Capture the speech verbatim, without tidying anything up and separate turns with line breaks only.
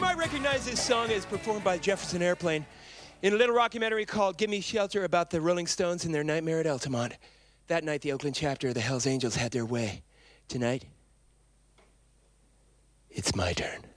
might recognize this song as performed by Jefferson Airplane in a little rockumentary called Give Me Shelter about the Rolling Stones and their nightmare at Altamont. That night, the Oakland chapter of the Hells Angels had their way. Tonight, it's my turn.